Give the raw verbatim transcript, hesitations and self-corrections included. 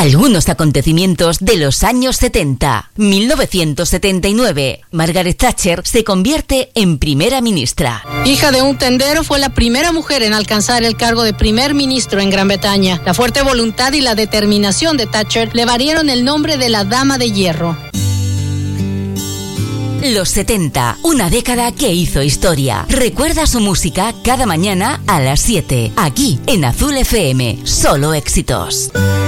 Algunos acontecimientos de los años setenta. mil novecientos setenta y nueve. Margaret Thatcher se convierte en primera ministra. Hija de un tendero, fue la primera mujer en alcanzar el cargo de primer ministro en Gran Bretaña. La fuerte voluntad y la determinación de Thatcher le valieron el nombre de la Dama de Hierro. Los setenta, una década que hizo historia. Recuerda su música cada mañana a las siete, aquí en Azul F M. Solo éxitos.